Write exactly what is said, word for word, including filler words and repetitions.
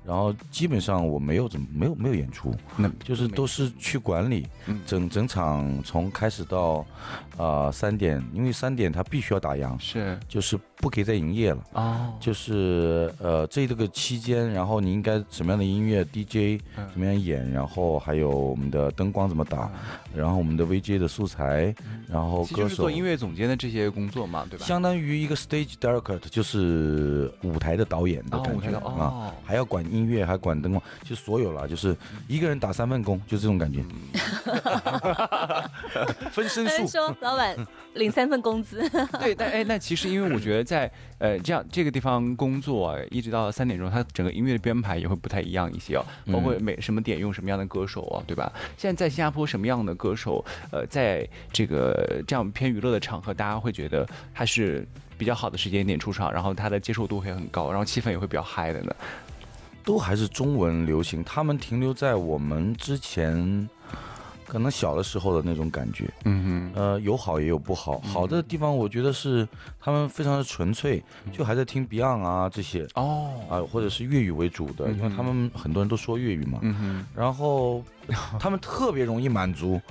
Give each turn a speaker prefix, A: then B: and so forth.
A: 然后基本上我没有怎么没有没有演出，
B: 那
A: 就是都是去管理，
B: 嗯、
A: 整整场从开始到啊三、呃、点，因为三点他必须要打烊，
B: 是
A: 就是不可以再营业了
B: 哦，
A: 就是呃这个期间，然后你应该什么样的音乐 D J 怎么样演，然后还有我们的灯光怎么打，然后我们的 V J 的素材，然后歌手
B: 就是做音乐总监的这些工作嘛，对吧？
A: 相当于一个 stage director， 就是舞台的导演的感觉、
B: 哦哦、
A: 啊，还要管音乐，还管灯光，就所有了，就是一个人打三份工，就这种感觉。分身术。
C: 说老板领三份工资。
B: 对，但哎，那其实因为我觉得在呃这样这个地方工作啊，一直到三点钟，它整个音乐的编排也会不太一样一些哦，包括每什么点用什么样的歌手啊，对吧？现在在新加坡什么样的歌手，呃，在这个这样偏娱乐的场合，大家会觉得他是比较好的时间点出场，然后他的接受度会很高，然后气氛也会比较嗨的呢？
A: 都还是中文流行，他们停留在我们之前可能小的时候的那种感觉，
B: 嗯
A: 哼，呃，有好也有不好。好的地方，我觉得是他们非常的纯粹，就还在听 Beyond 啊这些
B: 哦
A: 啊、呃，或者是粤语为主的，因为他们很多人都说粤语嘛，
B: 嗯哼，
A: 然后他们特别容易满足。